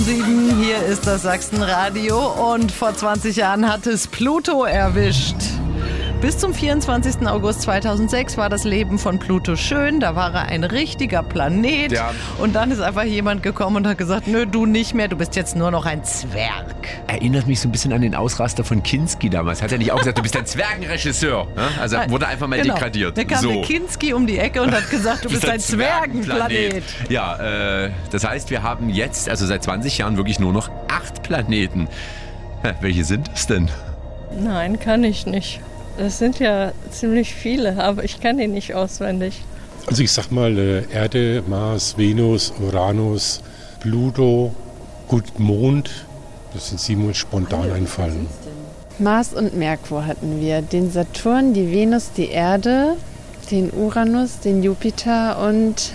Hier ist das Sachsenradio und vor 20 Jahren hat es Pluto erwischt. Bis zum 24. August 2006 war das Leben von Pluto schön, da war er ein richtiger Planet. Ja. Und dann ist einfach jemand gekommen und hat gesagt, nö, du nicht mehr, du bist jetzt nur noch ein Zwerg. Erinnert mich so ein bisschen an den Ausraster von Kinski damals. Hat er nicht auch gesagt, du bist ein Zwergenregisseur? Also wurde einfach mal degradiert. Da kam der Kinski um die Ecke und hat gesagt, du bist ein Zwergenplanet. Ja, das heißt, wir haben jetzt, also seit 20 Jahren wirklich nur noch 8 Planeten. Welche sind es denn? Nein, kann ich nicht. Das sind ja ziemlich viele, aber ich kann die nicht auswendig. Also ich sag mal Erde, Mars, Venus, Uranus, Pluto, gut Mond. Das sind 7, die spontan einfallen. Mars und Merkur hatten wir. Den Saturn, die Venus, die Erde, den Uranus, den Jupiter und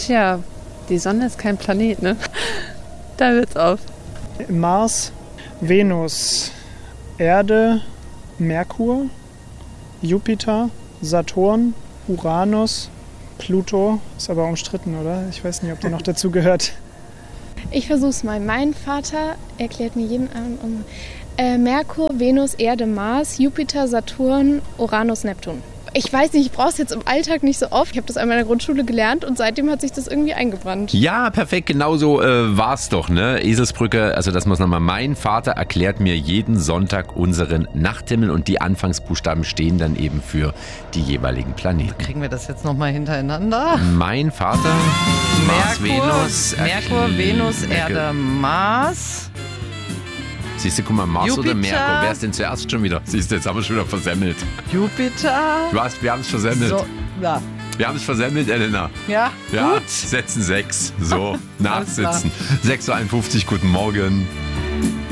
die Sonne ist kein Planet, ne? Da hört's auf. Mars, Venus, Erde, Merkur, Jupiter, Saturn, Uranus, Pluto. Ist aber umstritten, oder? Ich weiß nicht, ob der noch dazu gehört. Ich versuch's mal. Mein Vater erklärt mir jeden Abend Merkur, Venus, Erde, Mars, Jupiter, Saturn, Uranus, Neptun. Ich weiß nicht, ich brauche es jetzt im Alltag nicht so oft. Ich habe das einmal in der Grundschule gelernt und seitdem hat sich das irgendwie eingebrannt. Ja, perfekt, genau so war's doch, ne? Eselsbrücke, also das muss nochmal. Mein Vater erklärt mir jeden Sonntag unseren Nachthimmel und die Anfangsbuchstaben stehen dann eben für die jeweiligen Planeten. Kriegen wir das jetzt nochmal hintereinander? Mein Vater, Mars, Venus, Merkur, Venus, Erde, Mars. Siehst du, guck mal, Mars Jupiter. oder Merkur? Wer ist denn zuerst schon wieder? Siehst du, jetzt haben wir schon wieder versemmelt. Jupiter. Wir haben es versemmelt. So, ja. Wir haben es versemmelt, Elena. Ja, Ja, gut. setzen 6. So, Alles klar. nachsitzen. 6.51 Uhr, guten Morgen.